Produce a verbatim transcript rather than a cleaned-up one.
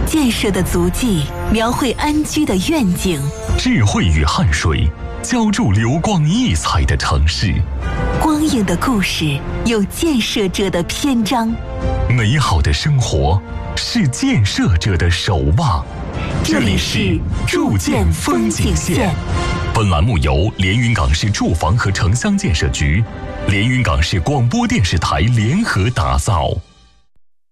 建设的足迹描绘安居的愿景， 智慧与汗水浇筑流光溢彩的城市。 光影的故事有建设者的篇章， 美好的生活是建设者的守望。 这里是筑建风景线。 本栏目由连云港市住房和城乡建设局、连云港市广播电视台联合打造。